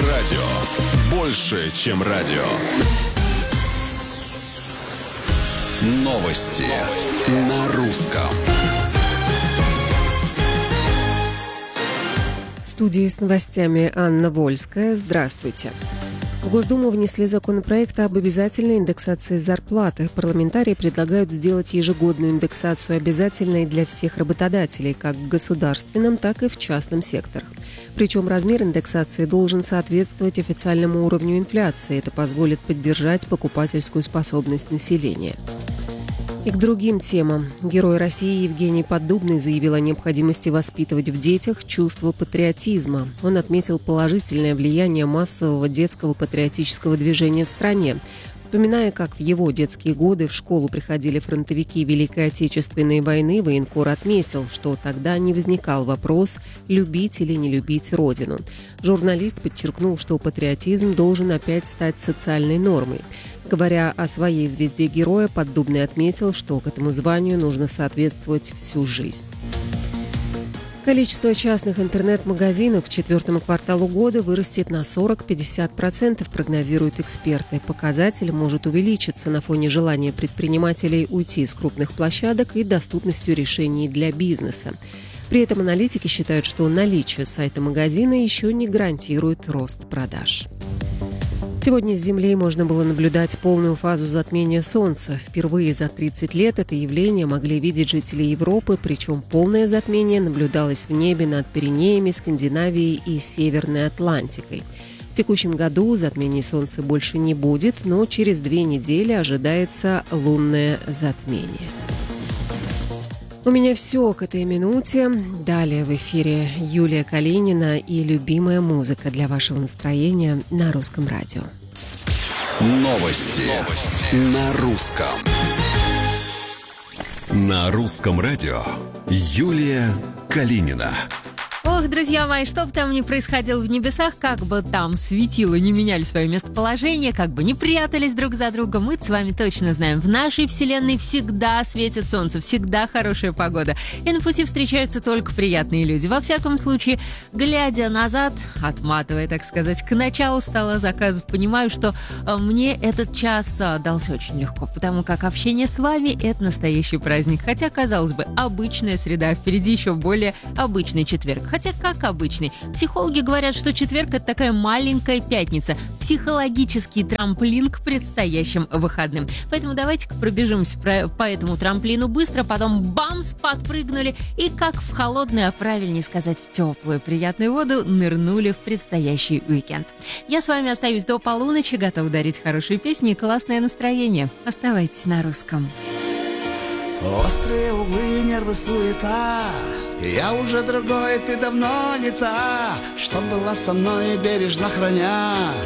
радио. Больше, чем радио. Новости на русском. В студии с новостями Анна Вольская. Здравствуйте. В Госдуму внесли законопроект об обязательной индексации зарплаты. Парламентарии предлагают сделать ежегодную индексацию обязательной для всех работодателей, как в государственном, так и в частном секторах. Причем размер индексации должен соответствовать официальному уровню инфляции. Это позволит поддержать покупательскую способность населения. И к другим темам. Герой России Евгений Поддубный заявил о необходимости воспитывать в детях чувство патриотизма. Он отметил положительное влияние массового детского патриотического движения в стране. Вспоминая, как в его детские годы в школу приходили фронтовики Великой Отечественной войны, военкор отметил, что тогда не возникал вопрос, любить или не любить родину. Журналист подчеркнул, что патриотизм должен опять стать социальной нормой. Говоря о своей звезде героя, Поддубный отметил, что к этому званию нужно соответствовать всю жизнь. Количество частных интернет-магазинов к четвертому кварталу года вырастет на 40-50%, прогнозируют эксперты. Показатель может увеличиться на фоне желания предпринимателей уйти с крупных площадок и доступностью решений для бизнеса. При этом аналитики считают, что наличие сайта магазина еще не гарантирует рост продаж. Сегодня с Земли можно было наблюдать полную фазу затмения Солнца. Впервые за 30 лет это явление могли видеть жители Европы, причем полное затмение наблюдалось в небе над Пиренеями, Скандинавией и Северной Атлантикой. В текущем году затмений Солнца больше не будет, но через 2 недели ожидается лунное затмение. У меня все к этой минуте. Далее в эфире Юлия Калинина и любимая музыка для вашего настроения на Русском радио. Новости на русском. На Русском радио Юлия Калинина. Ох, друзья мои, что бы там ни происходило в небесах, как бы там светило не меняли свое местоположение, как бы не прятались друг за другом, мы с вами точно знаем, в нашей вселенной всегда светит солнце, всегда хорошая погода. И на пути встречаются только приятные люди. Во всяком случае, глядя назад, отматывая, так сказать, к началу стола заказов, понимаю, что мне этот час дался очень легко, потому как общение с вами – это настоящий праздник. Хотя, казалось бы, обычная среда, впереди еще более обычный четверг. Хотя, как обычный. Психологи говорят, что четверг – это такая маленькая пятница, психологический трамплин к предстоящим выходным. Поэтому давайте-ка пробежимся по этому трамплину быстро, потом бамс, подпрыгнули и, как в холодную, а правильнее сказать, в теплую приятную воду, нырнули в предстоящий уикенд. Я с вами остаюсь до полуночи, готова дарить хорошие песни и классное настроение. Оставайтесь на русском. Острые углы, нервы, суета. Я уже другой, ты давно не та, что была со мной бережно храня.